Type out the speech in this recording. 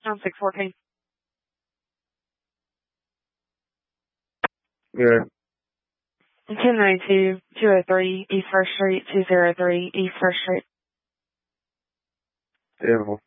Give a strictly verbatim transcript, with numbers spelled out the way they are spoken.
On six fourteen. Good. ten ninety-two, two oh three East First Street, two oh three East First Street. Beautiful.